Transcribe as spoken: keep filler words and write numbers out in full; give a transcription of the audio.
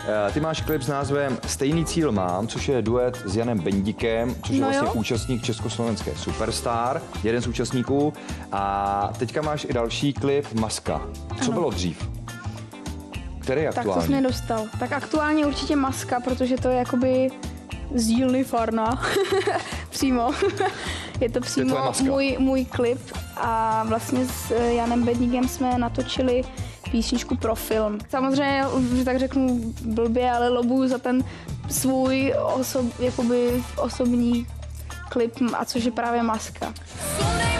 Ty máš klip s názvem Stejný cíl mám, což je duet s Janem Bendikem, což je No vlastně jo. účastník československé Superstar, jeden z účastníků. A teďka máš i další klip Maska. Co Ano. bylo dřív? Který je Tak aktuální? to jsi mě dostal. Tak aktuálně určitě Maska, protože to je jakoby z dílny Farna. Přímo. Je to přímo tvoje Maska. můj, můj klip a vlastně s Janem Bedníkem jsme natočili písničku pro film. Samozřejmě, že tak řeknu blbě, ale lobuju za ten svůj osob, jakoby osobní klip, a což je právě Maska.